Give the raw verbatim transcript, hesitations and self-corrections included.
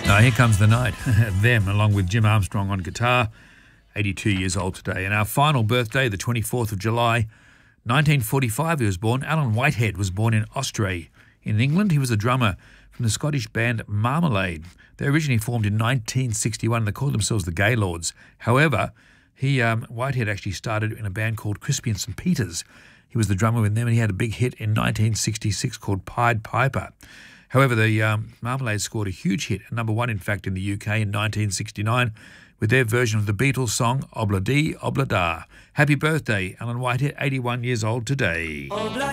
Uh, here comes the night. Them, along with Jim Armstrong on guitar, eighty-two years old today. And our final birthday, the twenty-fourth of July, nineteen forty-five, he was born. Alan Whitehead was born in Ostray in England. He was a drummer from the Scottish band Marmalade. They originally formed in nineteen sixty-one. They called themselves the Gaylords. However, he um, Whitehead actually started in a band called Crispy and Saint Peters. He was the drummer with them, and he had a big hit in nineteen sixty-six called Pied Piper. However, the um, Marmalade scored a huge hit, number one, in fact, in the U K in nineteen sixty-nine, with their version of the Beatles song Obla Dee, Obla Da. Happy birthday, Alan Whitehead, eighty-one years old today.